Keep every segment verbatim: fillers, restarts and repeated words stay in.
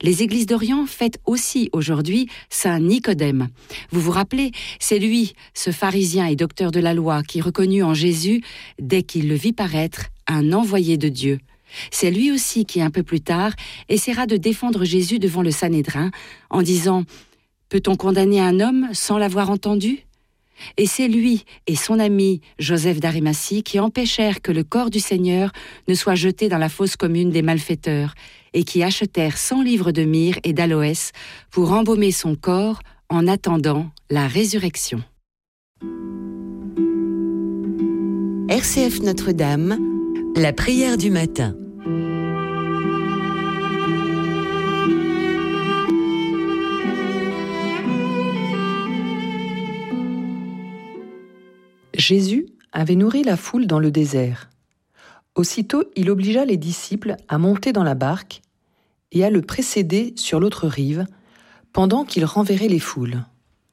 Les églises d'Orient fêtent aussi aujourd'hui Saint Nicodème. Vous vous rappelez, c'est lui, ce pharisien et docteur de la loi, qui reconnut en Jésus, dès qu'il le vit paraître, un envoyé de Dieu. C'est lui aussi qui, un peu plus tard, essaiera de défendre Jésus devant le Sanhédrin en disant « Peut-on condamner un homme sans l'avoir entendu ?» Et c'est lui et son ami Joseph d'Arimathie qui empêchèrent que le corps du Seigneur ne soit jeté dans la fosse commune des malfaiteurs et qui achetèrent cent livres de myrrhe et d'aloès pour embaumer son corps en attendant la résurrection. R C F Notre-Dame, la prière du matin. Jésus avait nourri la foule dans le désert. Aussitôt, il obligea les disciples à monter dans la barque et à le précéder sur l'autre rive, pendant qu'il renverrait les foules.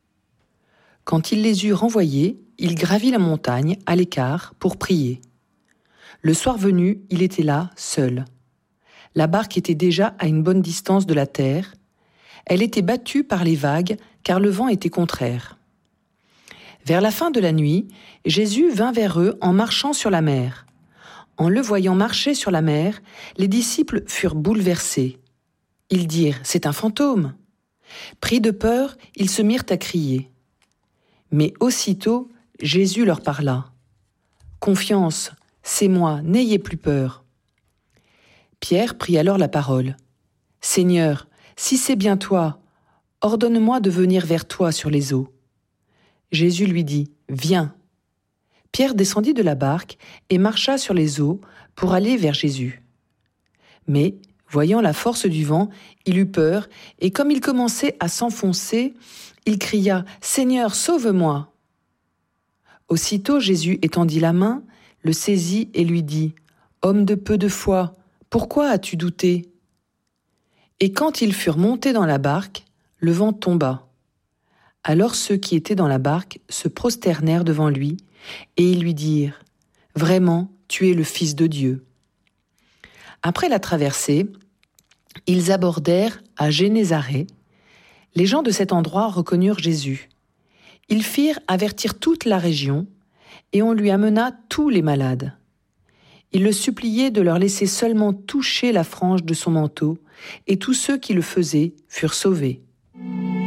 Quand il les eut renvoyés, il gravit la montagne à l'écart pour prier. Le soir venu, il était là, seul. La barque était déjà à une bonne distance de la terre. Elle était battue par les vagues, car le vent était contraire. Vers la fin de la nuit, Jésus vint vers eux en marchant sur la mer. En le voyant marcher sur la mer, les disciples furent bouleversés. Ils dirent « C'est un fantôme !» Pris de peur, ils se mirent à crier. Mais aussitôt, Jésus leur parla. « Confiance, c'est moi, n'ayez plus peur. » Pierre prit alors la parole. « Seigneur, si c'est bien toi, ordonne-moi de venir vers toi sur les eaux. » Jésus lui dit « Viens !» Pierre descendit de la barque et marcha sur les eaux pour aller vers Jésus. Mais, voyant la force du vent, il eut peur, et comme il commençait à s'enfoncer, il cria « Seigneur, sauve-moi !» Aussitôt Jésus étendit la main, le saisit et lui dit « Homme de peu de foi, pourquoi as-tu douté ?» Et quand ils furent montés dans la barque, le vent tomba. Alors ceux qui étaient dans la barque se prosternèrent devant lui, et ils lui dirent « Vraiment, tu es le Fils de Dieu. » Après la traversée, ils abordèrent à Génézareth. Les gens de cet endroit reconnurent Jésus. Ils firent avertir toute la région, et on lui amena tous les malades. Ils le suppliaient de leur laisser seulement toucher la frange de son manteau, et tous ceux qui le faisaient furent sauvés.